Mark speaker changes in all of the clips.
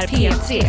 Speaker 1: är P3.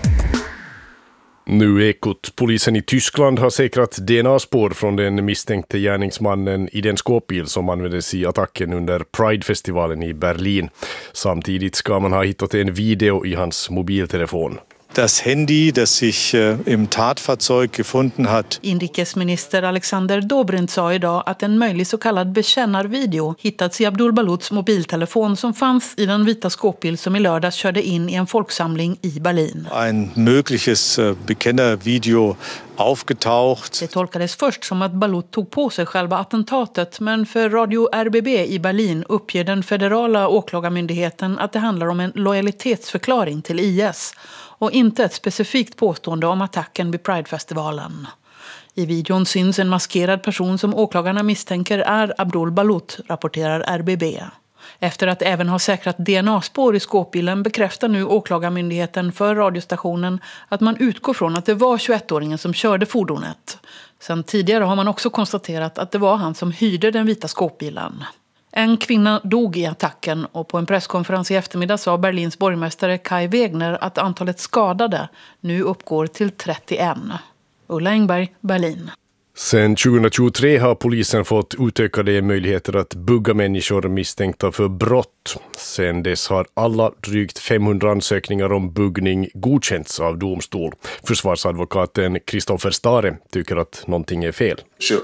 Speaker 2: Nu Ekot. Polisen i Tyskland har säkrat DNA-spår från den misstänkte gärningsmannen i den skåpbil som användes i attacken under Pride-festivalen i Berlin. Samtidigt ska man ha hittat en video i hans mobiltelefon.
Speaker 3: Das Handy, das sich im Tatfahrzeug gefunden hat.
Speaker 4: Inrikesminister Alexander Dobrindt sa idag att en möjlig så kallad bekännarvideo hittats i Abdul Baluts mobiltelefon som fanns i den vita skåpbil som i lördags körde in i en folksamling i Berlin.
Speaker 3: Ein mögliches Bekennervideo aufgetaucht.
Speaker 4: Det tolkades först som att Balut tog på sig själva attentatet, men för Radio RBB i Berlin uppger den federala åklagarmyndigheten att det handlar om en lojalitetsförklaring till IS och inte ett specifikt påstående om attacken vid Pride-festivalen. I videon syns en maskerad person som åklagarna misstänker är Abdul Balut, rapporterar RBB. Efter att även ha säkrat DNA-spår i skåpbilen bekräftar nu åklagarmyndigheten för radiostationen att man utgår från att det var 21-åringen som körde fordonet. Sen tidigare har man också konstaterat att det var han som hyrde den vita skåpbilen. En kvinna dog i attacken och på en presskonferens i eftermiddag sa Berlins borgmästare Kai Wegner att antalet skadade nu uppgår till 31. Ulla Engberg, Berlin.
Speaker 2: Sen 2023 har polisen fått utökade möjligheter att bugga människor misstänkta för brott. Sen dess har alla drygt 500 ansökningar om buggning godkänts av domstol. Försvarsadvokaten Kristoffer Stare tycker att någonting är fel.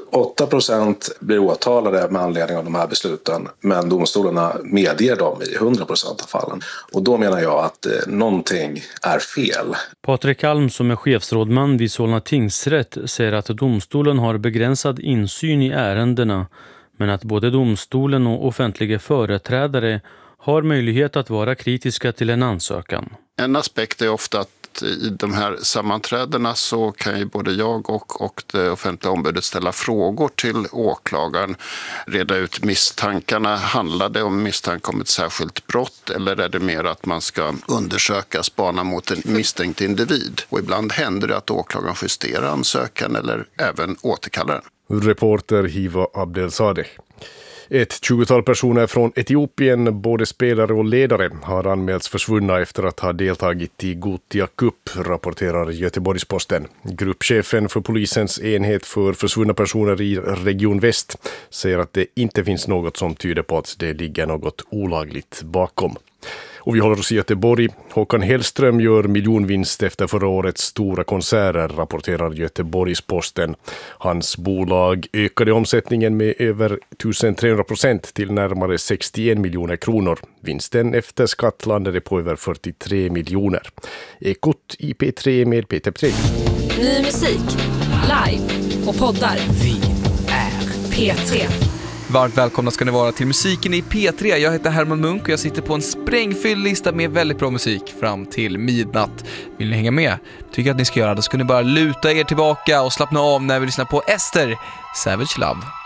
Speaker 5: 28% blir åtalade med anledning av de här besluten, men domstolarna medger dem i 100% av fallen. Och då menar jag att någonting är fel.
Speaker 6: Patrik Alm, som är chefsrådman vid Solna tingsrätt, säger att domstolen har begränsad insyn i ärendena, men att både domstolen och offentliga företrädare har möjlighet att vara kritiska till en ansökan.
Speaker 7: En aspekt är ofta att i de här sammanträdena så kan ju både jag och det offentliga ombudet ställa frågor till åklagaren. Reda ut misstankarna. Handlar det om misstanke om ett särskilt brott eller är det mer att man ska undersöka, spana mot en misstänkt individ? Och ibland händer det att åklagaren justerar ansökan eller även återkallar den.
Speaker 2: Reporter Hiva Abdelsadeh. Ett 20-tal personer från Etiopien, både spelare och ledare, har anmälts försvunna efter att ha deltagit i Gothia Cup, rapporterar Göteborgs-Posten. Gruppchefen för polisens enhet för försvunna personer i Region Väst säger att det inte finns något som tyder på att det ligger något olagligt bakom. Och vi håller oss i Göteborg. Håkan Hellström gör miljonvinst efter förra årets stora konserter, rapporterar Göteborgs-Posten. Hans bolag ökade omsättningen med över 1300% till närmare 61 miljoner kronor. Vinsten efter skatt landade på över 43 miljoner. Ekot i P3 med Peter P3.
Speaker 1: Ny musik, live och poddar.
Speaker 8: Vi är
Speaker 1: P3.
Speaker 8: Varmt välkomna ska ni vara till musiken i P3. Jag heter Herman Munk och jag sitter på en sprängfylld lista med väldigt bra musik fram till midnatt. Vill ni hänga med? Tycker att ni ska göra det, så ska ni bara luta er tillbaka och slappna av när vi lyssnar på Ester, Savage Love.